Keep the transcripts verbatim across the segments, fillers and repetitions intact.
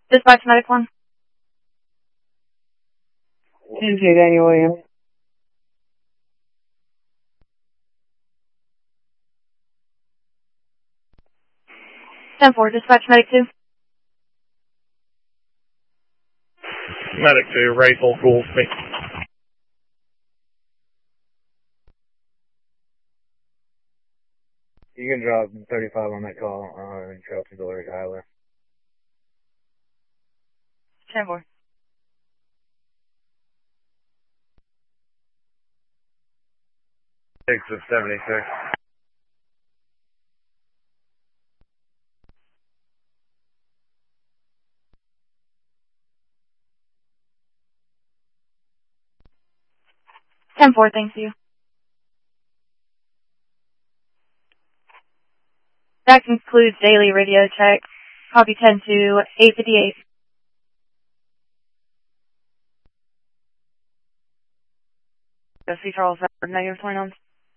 Dispatch medic one. ten two, Daniel Williams. ten four, dispatch medic two. Medic two, Rifle, cool. You can drop thirty-five on that call, uh, and drop to Dory Tyler. ten four. six of seventy-six. ten four, thank you. That concludes daily radio check. Copy ten two, eight fifty-eight. Go see Charles Edward, negative twenty-nine.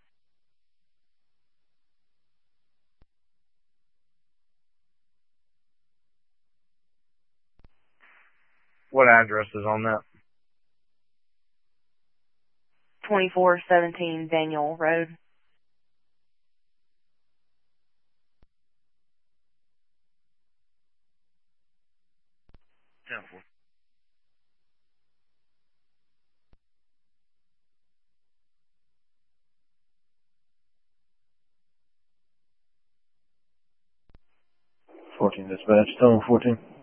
What address is on that? twenty-four seventeen Daniel Road. ten four. fourteen dispatch, tone fourteen.